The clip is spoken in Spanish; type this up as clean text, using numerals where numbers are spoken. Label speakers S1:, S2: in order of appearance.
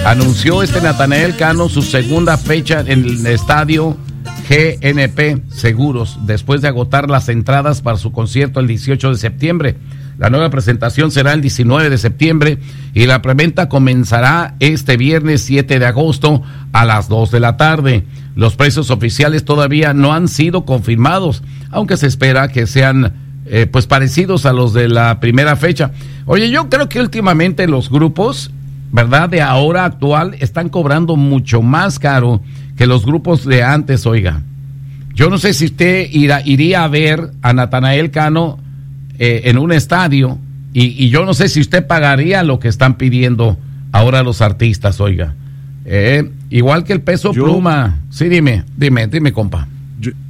S1: Anunció Natanael Cano su segunda fecha en el estadio GNP Seguros, después de agotar las entradas para su concierto el 18 de septiembre. La nueva presentación será el 19 de septiembre y la preventa comenzará este viernes 7 de agosto a las 2 de la tarde. Los precios oficiales todavía no han sido confirmados, aunque se espera que sean pues parecidos a los de la primera fecha. Oye, yo creo que últimamente los grupos, ¿verdad?, de ahora actual están cobrando mucho más caro que los grupos de antes, oiga. Yo no sé si usted iría a ver a Natanael Cano en un estadio y yo no sé si usted pagaría lo que están pidiendo ahora los artistas, oiga. Igual que el Peso Pluma. Sí, dime, compa.